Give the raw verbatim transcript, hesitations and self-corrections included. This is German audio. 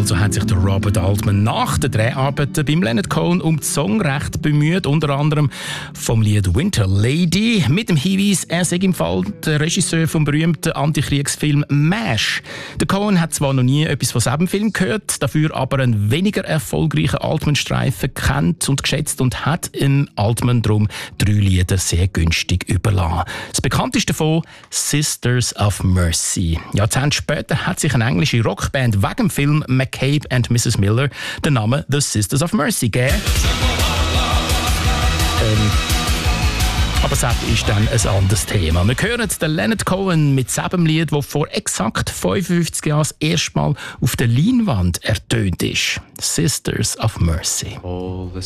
Und so hat sich der Robert Altman nach den Dreharbeiten beim Leonard Cohen um das Songrecht bemüht, unter anderem vom Lied Winter Lady, mit dem Hinweis, er sei im Fall der Regisseur vom berühmten Antikriegsfilm MASH. Der Cohen hat zwar noch nie etwas von diesem Film gehört, dafür aber einen weniger erfolgreichen Altman-Streifen kennt und geschätzt und hat in Altman drum drei Lieder sehr günstig überlassen. Das bekannteste davon Sisters of Mercy. Jahrzehnte später hat sich eine englische Rockband wegen dem Film McCabe and Missus Miller den Namen The Sisters of Mercy gegeben. Ähm, aber das ist dann ein anderes Thema. Wir hören den Leonard Cohen mit diesem Lied, das vor exakt fünfundfünfzig Jahren das erste Mal auf der Leinwand ertönt ist. Sisters of Mercy. All the